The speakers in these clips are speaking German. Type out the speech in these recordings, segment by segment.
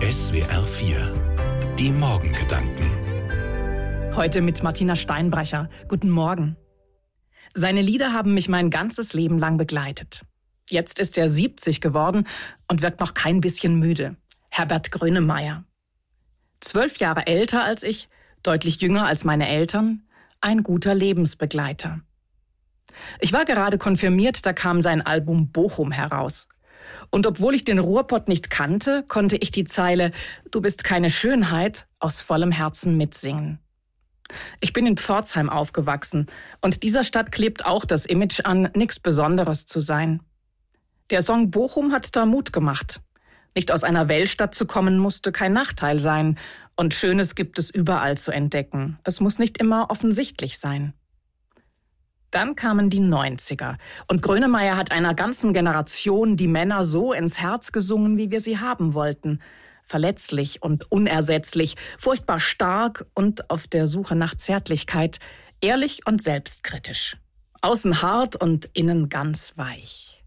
SWR 4. Die Morgengedanken. Heute mit Martina Steinbrecher. Guten Morgen. Seine Lieder haben mich mein ganzes Leben lang begleitet. Jetzt ist er 70 geworden und wirkt noch kein bisschen müde. Herbert Grönemeyer. 12 Jahre älter als ich, deutlich jünger als meine Eltern, ein guter Lebensbegleiter. Ich war gerade konfirmiert, da kam sein Album Bochum heraus. Und obwohl ich den Ruhrpott nicht kannte, konnte ich die Zeile »Du bist keine Schönheit« aus vollem Herzen mitsingen. Ich bin in Pforzheim aufgewachsen und dieser Stadt klebt auch das Image an, nichts Besonderes zu sein. Der Song Bochum hat da Mut gemacht. Nicht aus einer Weltstadt zu kommen, musste kein Nachteil sein. Und Schönes gibt es überall zu entdecken. Es muss nicht immer offensichtlich sein. Dann kamen die 90er und Grönemeyer hat einer ganzen Generation die Männer so ins Herz gesungen, wie wir sie haben wollten. Verletzlich und unersetzlich, furchtbar stark und auf der Suche nach Zärtlichkeit, ehrlich und selbstkritisch. Außen hart und innen ganz weich.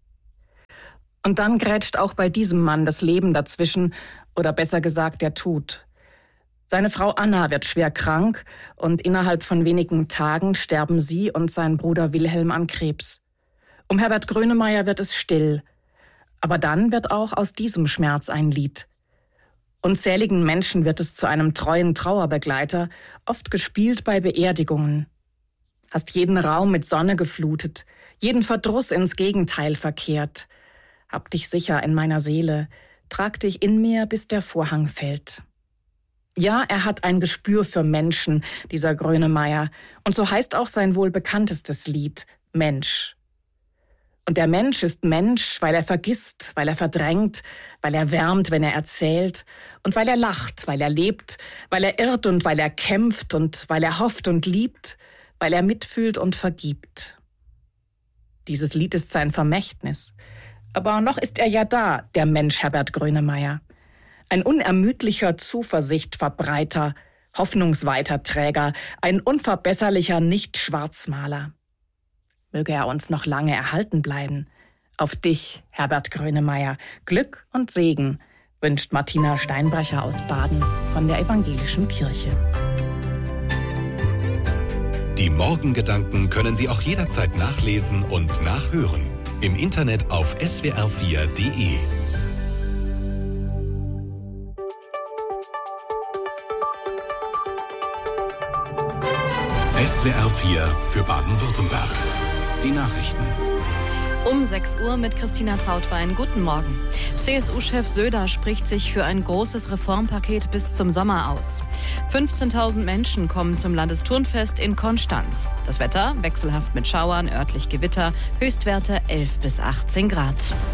Und dann grätscht auch bei diesem Mann das Leben dazwischen, oder besser gesagt der Tod. Seine Frau Anna wird schwer krank und innerhalb von wenigen Tagen sterben sie und sein Bruder Wilhelm an Krebs. Um Herbert Grönemeyer wird es still. Aber dann wird auch aus diesem Schmerz ein Lied. Unzähligen Menschen wird es zu einem treuen Trauerbegleiter, oft gespielt bei Beerdigungen. Hast jeden Raum mit Sonne geflutet, jeden Verdruss ins Gegenteil verkehrt. Hab dich sicher in meiner Seele, trag dich in mir, bis der Vorhang fällt. Ja, er hat ein Gespür für Menschen, dieser Grönemeyer. Und so heißt auch sein wohl bekanntestes Lied, Mensch. Und der Mensch ist Mensch, weil er vergisst, weil er verdrängt, weil er wärmt, wenn er erzählt, und weil er lacht, weil er lebt, weil er irrt und weil er kämpft und weil er hofft und liebt, weil er mitfühlt und vergibt. Dieses Lied ist sein Vermächtnis. Aber noch ist er ja da, der Mensch Herbert Grönemeyer. Ein unermüdlicher Zuversichtverbreiter, Hoffnungsweiterträger, ein unverbesserlicher Nicht-Schwarzmaler. Möge er uns noch lange erhalten bleiben. Auf dich, Herbert Grönemeyer, Glück und Segen, wünscht Martina Steinbrecher aus Baden von der Evangelischen Kirche. Die Morgengedanken können Sie auch jederzeit nachlesen und nachhören. Im Internet auf swr4.de. SWR 4 für Baden-Württemberg. Die Nachrichten. Um 6 Uhr mit Christina Trautwein. Guten Morgen. CSU-Chef Söder spricht sich für ein großes Reformpaket bis zum Sommer aus. 15.000 Menschen kommen zum Landesturnfest in Konstanz. Das Wetter wechselhaft mit Schauern, örtlich Gewitter, Höchstwerte 11 bis 18 Grad.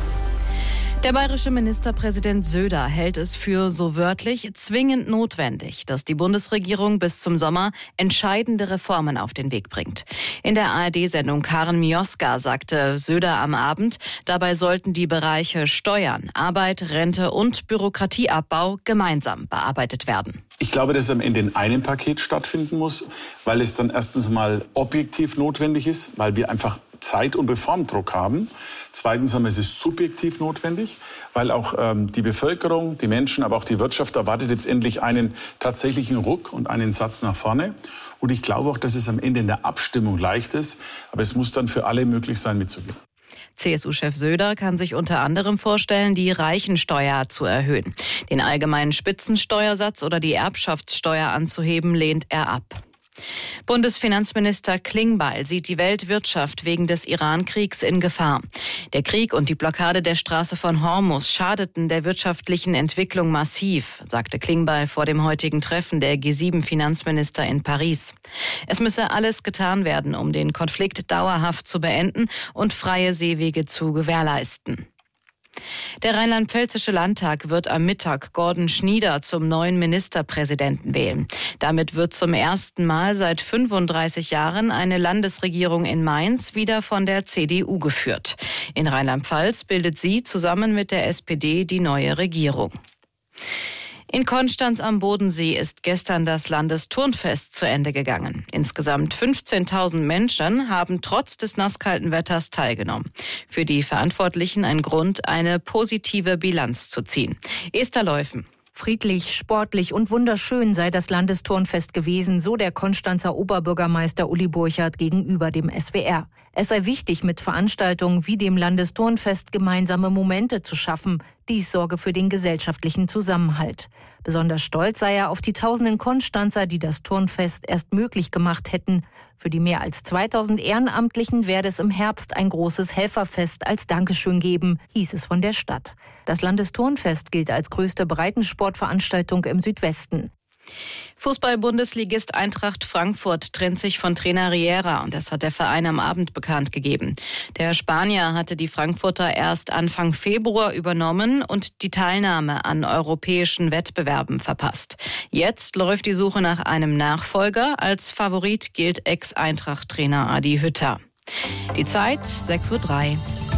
Der bayerische Ministerpräsident Söder hält es für, so wörtlich, zwingend notwendig, dass die Bundesregierung bis zum Sommer entscheidende Reformen auf den Weg bringt. In der ARD-Sendung Karen Mioska sagte Söder am Abend, dabei sollten die Bereiche Steuern, Arbeit, Rente und Bürokratieabbau gemeinsam bearbeitet werden. Ich glaube, dass es am Ende in einem Paket stattfinden muss, weil es dann erstens mal objektiv notwendig ist, weil wir einfach Zeit- und Reformdruck haben. Zweitens ist es subjektiv notwendig, weil auch die Bevölkerung, die Menschen, aber auch die Wirtschaft erwartet jetzt endlich einen tatsächlichen Ruck und einen Satz nach vorne. Und ich glaube auch, dass es am Ende in der Abstimmung leicht ist, aber es muss dann für alle möglich sein, mitzugehen. CSU-Chef Söder kann sich unter anderem vorstellen, die Reichensteuer zu erhöhen. Den allgemeinen Spitzensteuersatz oder die Erbschaftssteuer anzuheben, lehnt er ab. Bundesfinanzminister Klingbeil sieht die Weltwirtschaft wegen des Iran-Kriegs in Gefahr. Der Krieg und die Blockade der Straße von Hormuz schadeten der wirtschaftlichen Entwicklung massiv, sagte Klingbeil vor dem heutigen Treffen der G7-Finanzminister in Paris. Es müsse alles getan werden, um den Konflikt dauerhaft zu beenden und freie Seewege zu gewährleisten. Der rheinland-pfälzische Landtag wird am Mittag Gordon Schnieder zum neuen Ministerpräsidenten wählen. Damit wird zum ersten Mal seit 35 Jahren eine Landesregierung in Mainz wieder von der CDU geführt. In Rheinland-Pfalz bildet sie zusammen mit der SPD die neue Regierung. In Konstanz am Bodensee ist gestern das Landesturnfest zu Ende gegangen. Insgesamt 15.000 Menschen haben trotz des nasskalten Wetters teilgenommen. Für die Verantwortlichen ein Grund, eine positive Bilanz zu ziehen. Esther Leufen. Friedlich, sportlich und wunderschön sei das Landesturnfest gewesen, so der Konstanzer Oberbürgermeister Uli Burchardt gegenüber dem SWR. Es sei wichtig, mit Veranstaltungen wie dem Landesturnfest gemeinsame Momente zu schaffen. Dies sorge für den gesellschaftlichen Zusammenhalt. Besonders stolz sei er auf die tausenden Konstanzer, die das Turnfest erst möglich gemacht hätten. Für die mehr als 2000 Ehrenamtlichen werde es im Herbst ein großes Helferfest als Dankeschön geben, hieß es von der Stadt. Das Landesturnfest gilt als größte Breitensportveranstaltung im Südwesten. Fußball-Bundesligist Eintracht Frankfurt trennt sich von Trainer Riera. Das hat der Verein am Abend bekannt gegeben. Der Spanier hatte die Frankfurter erst Anfang Februar übernommen und die Teilnahme an europäischen Wettbewerben verpasst. Jetzt läuft die Suche nach einem Nachfolger. Als Favorit gilt Ex-Eintracht-Trainer Adi Hütter. Die Zeit 6:03 Uhr.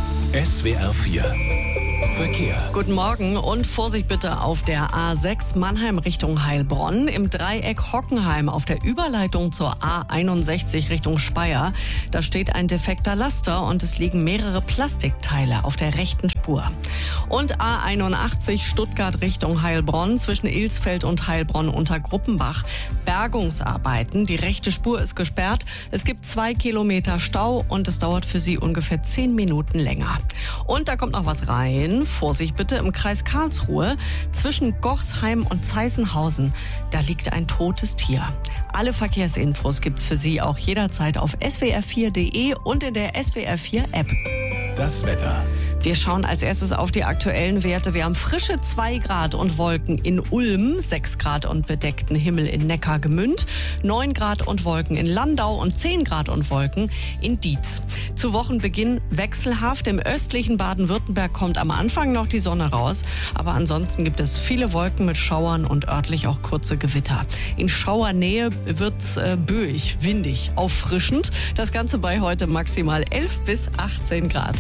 SWR 4 Verkehr. Guten Morgen und Vorsicht bitte auf der A6 Mannheim Richtung Heilbronn, im Dreieck Hockenheim auf der Überleitung zur A61 Richtung Speyer. Da steht ein defekter Laster und es liegen mehrere Plastikteile auf der rechten Spur. Und A81 Stuttgart Richtung Heilbronn zwischen Ilsfeld und Heilbronn unter Gruppenbach. Bergungsarbeiten, die rechte Spur ist gesperrt. Es gibt 2 Kilometer Stau und es dauert für Sie ungefähr 10 Minuten länger. Und da kommt noch was rein. Vorsicht bitte, im Kreis Karlsruhe zwischen Gochsheim und Zeissenhausen. Da liegt ein totes Tier. Alle Verkehrsinfos gibt's für Sie auch jederzeit auf swr4.de und in der SWR4 App. Das Wetter. Wir schauen als erstes auf die aktuellen Werte. Wir haben frische 2 Grad und Wolken in Ulm, 6 Grad und bedeckten Himmel in Neckargemünd, 9 Grad und Wolken in Landau und 10 Grad und Wolken in Dietz. Zu Wochenbeginn wechselhaft. Im östlichen Baden-Württemberg kommt am Anfang noch die Sonne raus, aber ansonsten gibt es viele Wolken mit Schauern und örtlich auch kurze Gewitter. In Schauernähe wird's böig, windig, auffrischend. Das Ganze bei heute maximal 11 bis 18 Grad.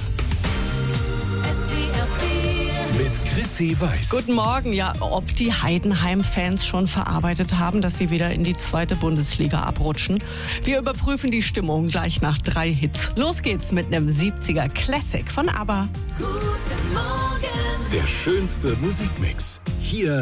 Mit Chrissy Weiß. Guten Morgen. Ja, ob die Heidenheim-Fans schon verarbeitet haben, dass sie wieder in die 2. Bundesliga abrutschen. Wir überprüfen die Stimmung gleich nach 3 Hits. Los geht's mit einem 70er Classic von ABBA. Guten Morgen. Der schönste Musikmix. Hier